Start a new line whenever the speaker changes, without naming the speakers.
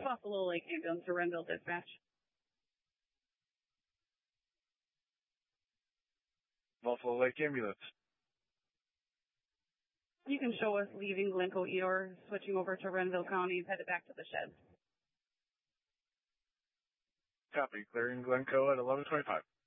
Buffalo Lake ambulance to Renville Dispatch.
Buffalo Lake ambulance.
You can show us leaving Glencoe ER, switching over to Renville County, headed back to the shed.
Copy. Clearing Glencoe at 11:25.